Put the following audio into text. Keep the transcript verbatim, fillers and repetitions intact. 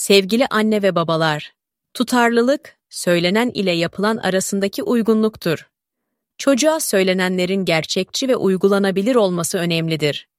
Sevgili anne ve babalar, tutarlılık, söylenen ile yapılan arasındaki uygunluktur. Çocuğa söylenenlerin gerçekçi ve uygulanabilir olması önemlidir.